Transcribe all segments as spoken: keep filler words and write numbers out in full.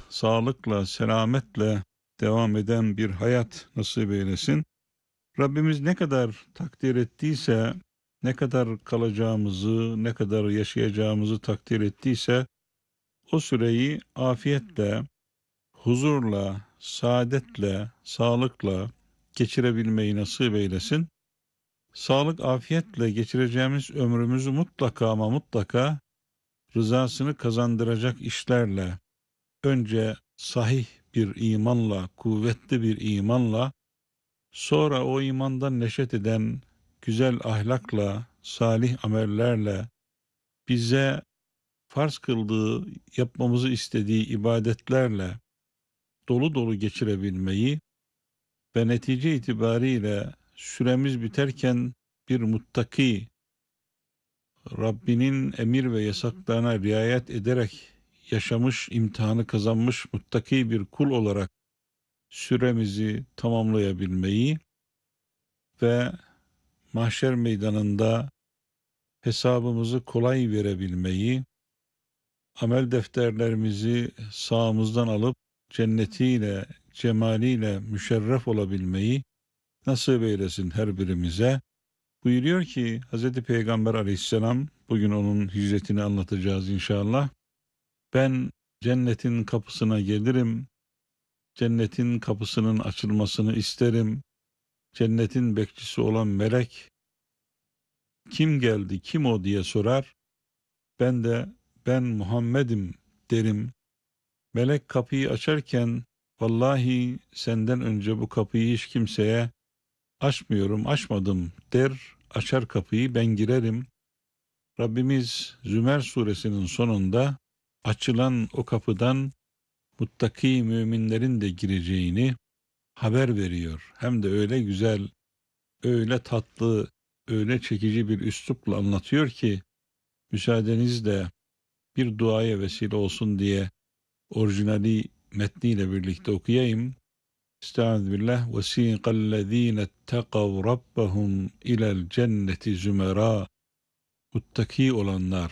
sağlıkla, selametle devam eden bir hayat nasip eylesin. Rabbimiz ne kadar takdir ettiyse, ne kadar kalacağımızı, ne kadar yaşayacağımızı takdir ettiyse, o süreyi afiyetle, huzurla, saadetle, sağlıkla geçirebilmeyi nasip eylesin. Sağlık, afiyetle geçireceğimiz ömrümüzü mutlaka ama mutlaka rızasını kazandıracak işlerle, önce sahih bir imanla, kuvvetli bir imanla, sonra o imandan neşet eden güzel ahlakla, salih amellerle, bize farz kıldığı, yapmamızı istediği ibadetlerle dolu dolu geçirebilmeyi ve netice itibariyle süremiz biterken bir muttaki, Rabbinin emir ve yasaklarına riayet ederek yaşamış, imtihanı kazanmış muttaki bir kul olarak süremizi tamamlayabilmeyi ve mahşer meydanında hesabımızı kolay verebilmeyi, amel defterlerimizi sağımızdan alıp cennetiyle, cemaliyle müşerref olabilmeyi nasip eylesin her birimize. Buyuruyor ki Hz. Peygamber aleyhisselam, bugün onun hicretini anlatacağız inşallah. Ben cennetin kapısına gelirim, cennetin kapısının açılmasını isterim. Cennetin bekçisi olan melek, kim geldi, kim o diye sorar. Ben de ben Muhammed'im derim. Melek kapıyı açarken, vallahi senden önce bu kapıyı hiç kimseye açmıyorum, açmadım der, açar kapıyı, ben girerim. Rabbimiz Zümer suresinin sonunda açılan o kapıdan muttaki müminlerin de gireceğini haber veriyor. Hem de öyle güzel, öyle tatlı, öyle çekici bir üslupla anlatıyor ki, müsaadenizle bir duaya vesile olsun diye orijinali metniyle birlikte okuyayım. Estağfirullah. Vesikallezine ettekav rabbahum ilel cenneti zümera. Muttaki olanlar,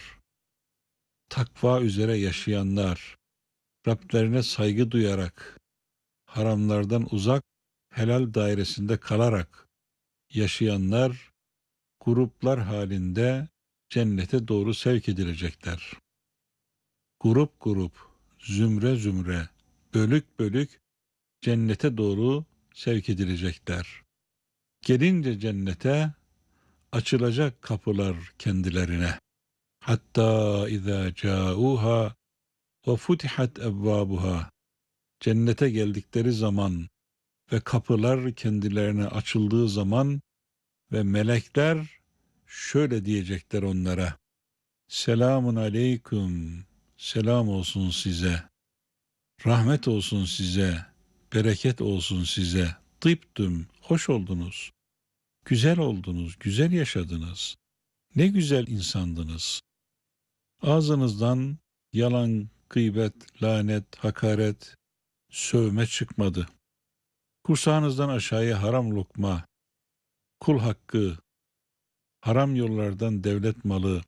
takva üzere yaşayanlar, Rablerine saygı duyarak, haramlardan uzak, helal dairesinde kalarak yaşayanlar, gruplar halinde cennete doğru sevk edilecekler. Grup grup, zümre zümre, bölük bölük cennete doğru sevk edilecekler. Gelince cennete açılacak kapılar kendilerine. Hatta izâ câûhâ ve futihat ebvâbuhâ. Cennete geldikleri zaman ve kapılar kendilerine açıldığı zaman ve melekler şöyle diyecekler onlara: Selamun aleyküm, selam olsun size, rahmet olsun size, bereket olsun size, tıptüm, hoş oldunuz, güzel oldunuz, güzel yaşadınız, ne güzel insandınız. Ağzınızdan yalan, gıybet, lanet, hakaret, sövme çıkmadı. Kursağınızdan aşağıya haram lokma, kul hakkı, haram yollardan devlet malı,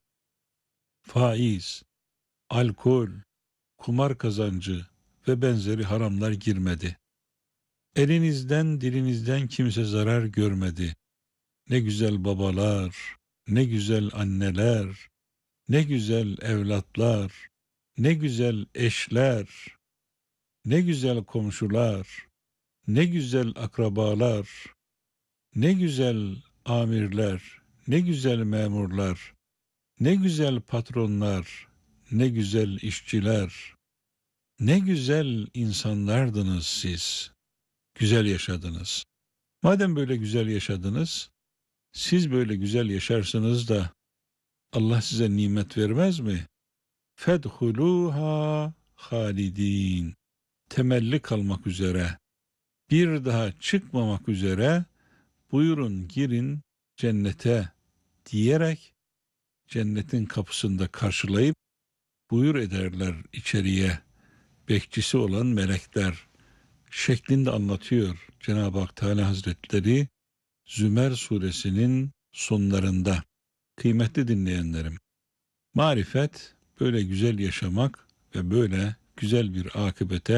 faiz, alkol, kumar kazancı ve benzeri haramlar girmedi. Elinizden, dilinizden kimse zarar görmedi. Ne güzel babalar, ne güzel anneler, ne güzel evlatlar, ne güzel eşler, ne güzel komşular, ne güzel akrabalar, ne güzel amirler, ne güzel memurlar, ne güzel patronlar, ne güzel işçiler, ne güzel insanlardınız siz. Güzel yaşadınız. Madem böyle güzel yaşadınız, siz böyle güzel yaşarsınız da Allah size nimet vermez mi? Fedhuluha halidin. Temelli kalmak üzere, bir daha çıkmamak üzere buyurun girin cennete diyerek cennetin kapısında karşılayıp buyur ederler içeriye bekçisi olan melekler şeklinde anlatıyor Cenab-ı Hak Teala Hazretleri Zümer suresinin sonlarında. Kıymetli dinleyenlerim, marifet böyle güzel yaşamak ve böyle güzel bir akıbete